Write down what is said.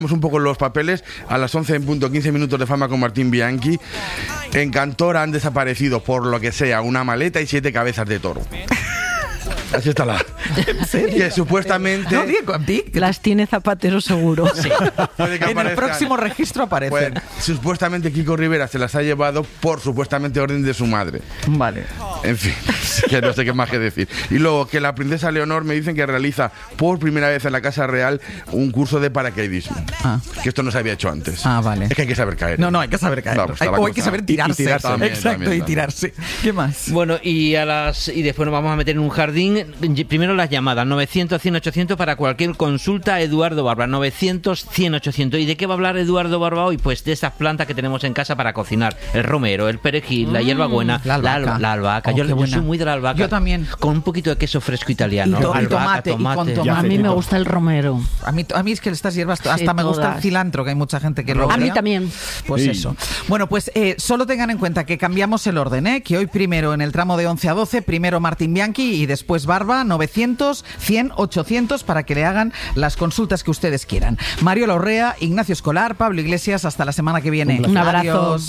un poco los papeles. A las 11 en punto, 15 minutos de fama con Martín Bianchi. En Cantora han desaparecido, por lo que sea, una maleta y 7 cabezas de toro. Así está la... ¿En serio? Que supuestamente... No, Diego, las tiene Zapatero seguro. Sí. En el próximo registro aparecen. Pues, supuestamente Kiko Rivera se las ha llevado por supuestamente orden de su madre. Vale. En fin, que no sé qué más que decir. Y luego que la princesa Leonor me dicen que realiza por primera vez en la Casa Real un curso de paracaidismo. Que esto no se había hecho antes. Vale. Es que hay que saber caer. No, hay que saber caer. Vamos, O hay que saber tirarse. También, exacto, también. y tirarse. ¿Qué más? Bueno, y después nos vamos a meter en un jardín. Primero las llamadas, 900-100-800 para cualquier consulta. Eduardo Barba, 900-100-800. ¿Y de qué va a hablar Eduardo Barba hoy? Pues de esas plantas que tenemos en casa para cocinar. El romero, el perejil, la hierbabuena, la albahaca. Yo soy muy de la albahaca. Yo también. Con un poquito de queso fresco italiano. Y tomate. A mí me gusta el romero. A mí es que estas hierbas, hasta me gusta el cilantro, que hay mucha gente que lo A mí también. Pues eso. Bueno, pues solo tengan en cuenta que cambiamos el orden, que hoy primero en el tramo de 11 a 12, primero Martín Bianchi y después Barba, 900, 100, 800 para que le hagan las consultas que ustedes quieran. Mario Larrea, Ignacio Escolar, Pablo Iglesias, hasta la semana que viene. Un abrazo. Adiós.